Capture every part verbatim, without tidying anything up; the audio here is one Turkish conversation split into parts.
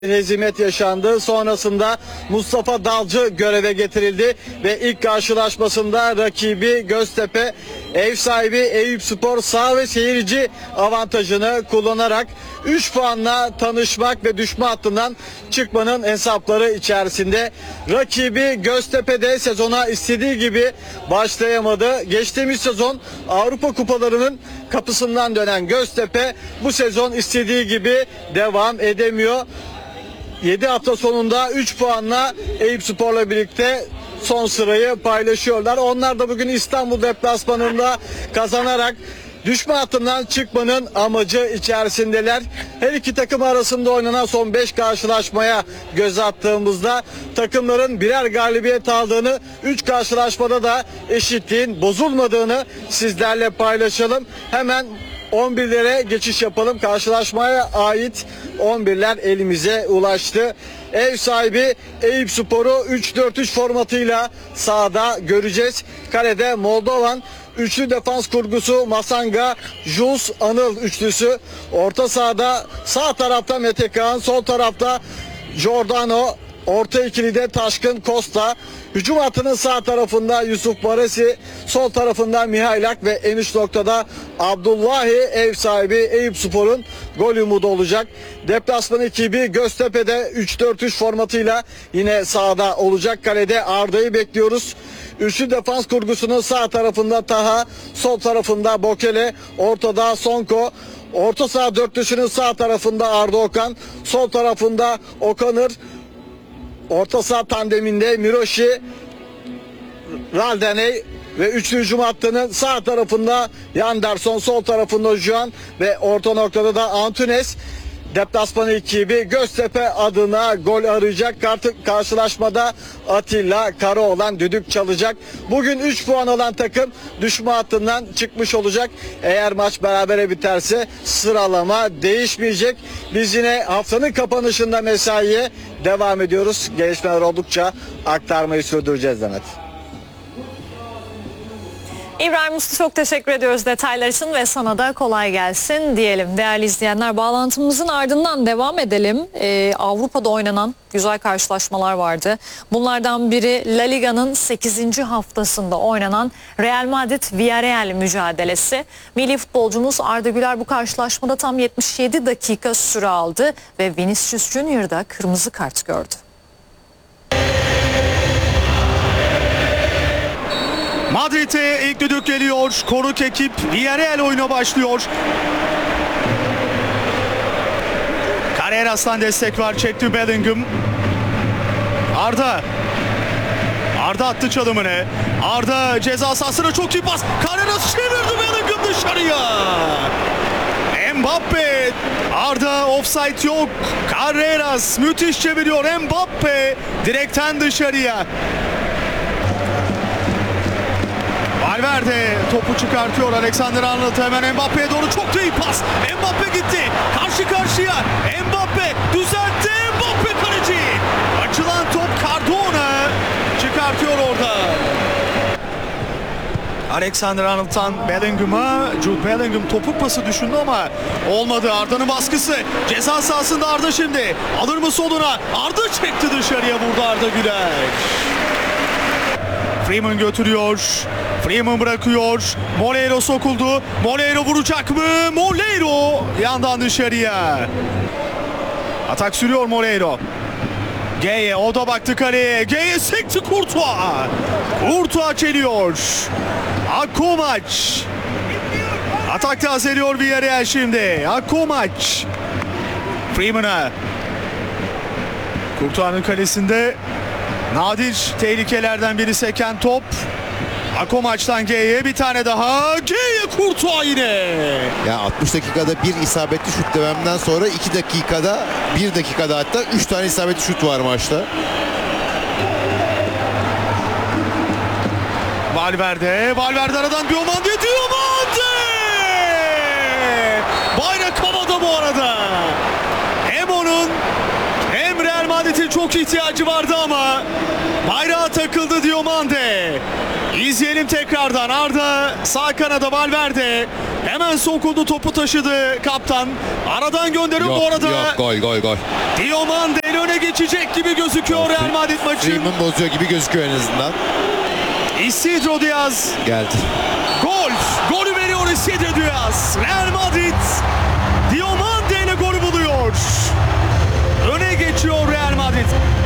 Hezimet yaşandı. Sonrasında Mustafa Dalcı göreve getirildi ve ilk karşılaşmasında rakibi Göztepe, ev sahibi Eyüpspor saha ve seyirci avantajını kullanarak üç puanla tanışmak ve düşme hattından çıkmanın hesapları içerisinde. Rakibi Göztepe de sezona istediği gibi başlayamadı. Geçtiğimiz sezon Avrupa kupalarının kapısından dönen Göztepe bu sezon istediği gibi devam edemiyor. yedi hafta sonunda üç puanla Eyüpspor'la birlikte son sırayı paylaşıyorlar. Onlar da bugün İstanbul deplasmanında kazanarak düşme hattından çıkmanın amacı içerisindeler. Her iki takım arasında oynanan son beş karşılaşmaya göz attığımızda takımların birer galibiyet aldığını, üç karşılaşmada da eşitliğin bozulmadığını sizlerle paylaşalım. Hemen on birlere geçiş yapalım. Karşılaşmaya ait on birler elimize ulaştı. Ev sahibi Eyüpspor'u üç dört üç formatıyla sahada göreceğiz. Kalede Moldovan, üçlü defans kurgusu Masanga, Jules, Anıl üçlüsü. Orta sahada sağ tarafta Mete Kağan, sol tarafta Giordano, orta ikilide Taşkın, Costa. Hücum hattının sağ tarafında Yusuf Baresi, sol tarafında Mihailak ve en üst noktada Abdullahi, ev sahibi Eyüpspor'un gol umudu olacak. Deplasman ekibi Göztepe'de üç dört üç formatıyla yine sahada olacak. Kalede Arda'yı bekliyoruz. Üçlü defans kurgusunun sağ tarafında Taha, sol tarafında Bokele, ortada Sonko. Orta saha dörtlüsünün sağ tarafında Arda Okan, sol tarafında Okanır. Orta saha tandeminde Miroshi, Raldeney ve üçlü hücum hattının sağ tarafında Yanderson, sol tarafında Juan ve orta noktada da Antunes. Deplasman ekibi Göztepe adına gol arayacak. Karşılaşmada Atilla Karaoğlan düdük çalacak. Bugün üç puan alan takım düşme hattından çıkmış olacak. Eğer maç berabere biterse sıralama değişmeyecek. Biz yine haftanın kapanışında mesaiye devam ediyoruz. Gelişmeler oldukça aktarmayı sürdüreceğiz Demet. İbrahim Uslu, çok teşekkür ediyoruz detaylar için ve sana da kolay gelsin diyelim. Değerli izleyenler, bağlantımızın ardından devam edelim. Ee, Avrupa'da oynanan güzel karşılaşmalar vardı. Bunlardan biri La Liga'nın sekizinci haftasında oynanan Real Madrid-Villarreal mücadelesi. Milli futbolcumuz Arda Güler bu karşılaşmada tam yetmiş yedi dakika süre aldı ve Vinicius Junior da kırmızı kart gördü. Madrid'e ilk düdük geliyor. Konuk ekip Villarreal oyuna başlıyor. Carreras'tan destek var. Çekti Bellingham. Arda. Arda attı çalımını. Arda ceza sahasına çok iyi pas. Carreras çevirdi, Bellingham dışarıya. Mbappe. Arda, offside yok. Carreras müthiş çeviriyor. Mbappe direkten dışarıya. Valverde topu çıkartıyor. Alexander Arnold hemen Mbappe'ye doğru, çok da iyi pas. Mbappe gitti. Karşı karşıya. Mbappe düzeltti. Mbappe kaleci. Açılan top Cardona çıkartıyor orada. Alexander Arnold'tan Bellingham'a. Jude Bellingham topuk pası düşündü ama olmadı. Arda'nın baskısı. Ceza sahasında Arda şimdi. Alır mı soluna? Arda çekti dışarıya, vurdu Arda Güler. Freeman götürüyor. Freeman bırakıyor. Moleiro sokuldu. Moleiro vuracak mı? Moleiro yandan dışarıya. Atak sürüyor Moleiro. Geye, o da baktı kaleye. Geye sekti Courtois. Courtois çeliyor. Akkomaç. Atak tazeliyor Villarreal şimdi. Akkomaç. Freeman'a. Courtois'ın kalesinde nadir tehlikelerden biri seken top. Akkomaç'tan G'ye bir tane daha. G'ye Courtois yine. Ya altmış dakikada bir isabetli şut dememden sonra iki dakikada, bir dakikada hatta üç tane isabetli şut var maçta. Valverde. Valverde aradan Diomande. Diomande! Bayrak havada bu arada. Hem onun hem Real Madrid Madrid'in çok ihtiyacı vardı ama bayrağa takıldı Diomande. İzleyelim tekrardan. Arda sağ kanada, Valverde hemen sokuldu, topu taşıdı kaptan. Aradan gönderiyor bu arada. Yok, gol gol gol. Diomande el öne geçecek gibi gözüküyor Real Madrid maçı. Freeman bozuyor gibi gözüküyor en azından. Isidro Diaz. Geldi. Gol. Golü veriyor Isidro Diaz. Real Madrid Diomande ile golü buluyor. Öne geçiyor Real Madrid.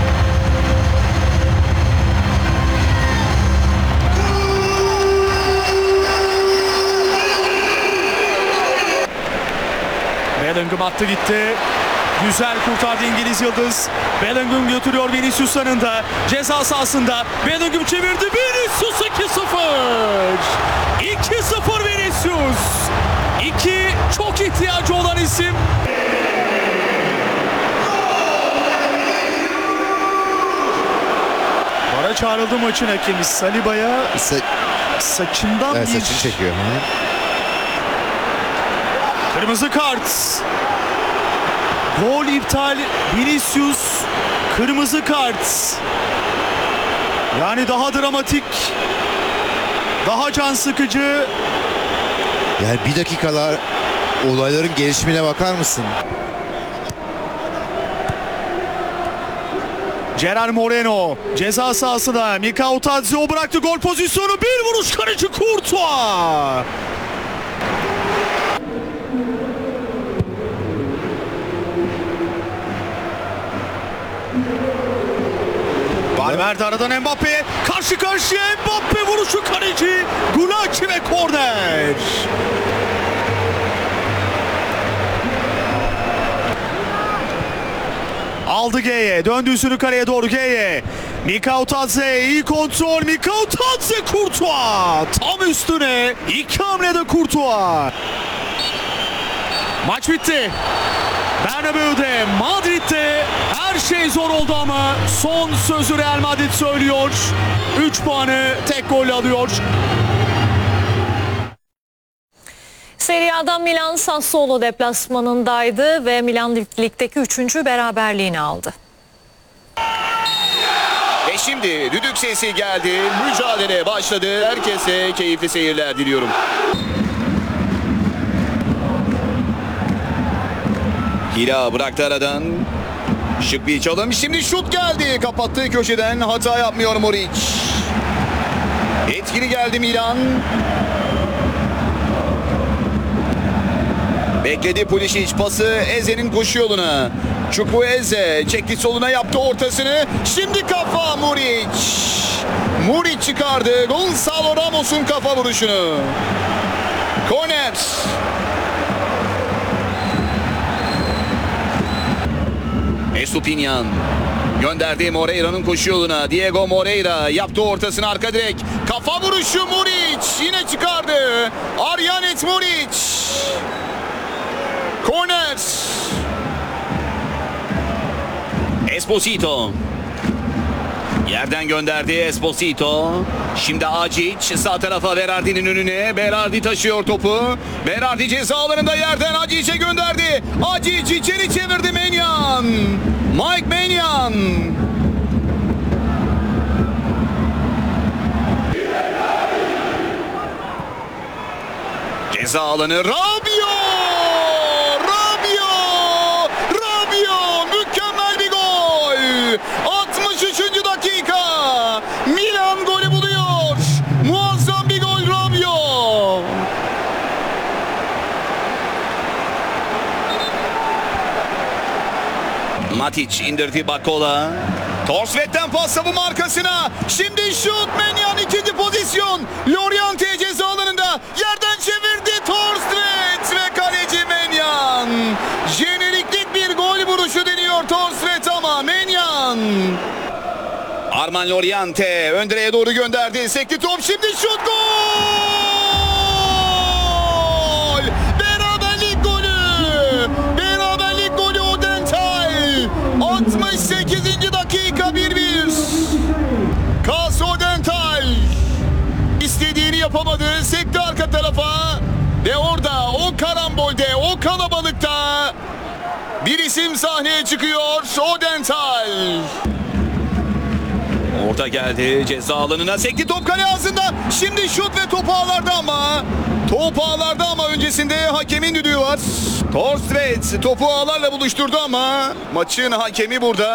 Bellingham attı gitti. Güzel kurtardı İngiliz yıldız. Bellingham götürüyor Vinicius yanında. Ceza sahasında. Bellingham çevirdi. Vinicius iki sıfır. iki sıfır Vinicius. İki çok ihtiyacı olan isim. Vara çağrıldı maçın hakemi. Saliba'ya Sa- saçından evet, bir saçını çekiyor. Hı. kırmızı kart. Gol iptal. Vinicius kırmızı kart. Yani daha dramatik, daha can sıkıcı. Yani bir dakikalar olayların gelişimine bakar mısın? Gerard Moreno ceza sahasında. Mikao Tadze o bıraktı gol pozisyonu. Bir vuruş, kaleci Courtois. Valverde aradan Mbappe, karşı karşıya Mbappe vuruşu, kaleci Gulacsi ve korner. Aldı G'ye, döndü üstünü kaleye doğru G'ye. Mikao Tadze, iyi kontrol, Mikao Tadze, Courtois tam üstüne, iki hamlede Courtois. Maç bitti. Bernabeu'de, Madrid'de her şey zor oldu ama son sözü Real Madrid söylüyor. üç puanı tek golle alıyor. Serie A'dan Milan Sassuolo deplasmanındaydı ve Milan ligdeki üçüncü beraberliğini aldı. Ve şimdi düdük sesi geldi. Mücadele başladı. Herkese keyifli seyirler diliyorum. Hila bıraktı aradan. Şık bir çalım. Şimdi şut geldi. Kapattığı köşeden hata yapmıyor Moric. Etkili geldi Milan. Bekledi Pulisic, pası Eze'nin koşu yoluna. Chukwueze çekti soluna, yaptı ortasını. Şimdi kafa Muric. Muric çıkardı Gonzalo Ramos'un kafa vuruşunu. Korner. Estupinyan gönderdi Moreira'nın koşu yoluna. Diego Moreira yaptı ortasını, arka direk. Kafa vuruşu Muric. Yine çıkardı. Aryanet Muric. Korner. Esposito. Yerden gönderdi Esposito. Şimdi Acic sağ tarafa, Berardi'nin önüne. Berardi taşıyor topu. Berardi ceza alanında yerden Acic'e gönderdi. Acic içeri çevirdi Maignan. Mike Maignan. Ceza alanı, Rabiot. Rabiot. Rabiot. Mükemmel bir gol. altmış üçüncü dakika. Milan golü buluyor. Muazzam bir gol Rabiot. Matic indirdi Bakola. Torsvet'ten pas savunma arkasına. Şimdi şut, Maignan ikinci pozisyon. Loriente ceza alanında. Yerden çevirdi Torsvet ve kaleci Maignan. Jeneriklik bir gol vuruşu deniyor Torsvet ama Maignan. Armand Loriente ön direğe doğru gönderdi. Sekti top, şimdi şut, gol! Beraberlik golü! Beraberlik golü Odental. altmış sekizinci dakika bir bir. Kas Odental. İstediğini yapamadı. Sekti arka tarafa. Ve orada o karambolde, o kalabalıkta bir isim isim sahneye çıkıyor. Odental. Orta geldi ceza alanına, sekti top kale ağzında. Şimdi şut ve top ağlarda ama. Top ağlarda ama öncesinde hakemin düdüğü var. Thorstvedt topu ağlarla buluşturdu ama maçın hakemi burada.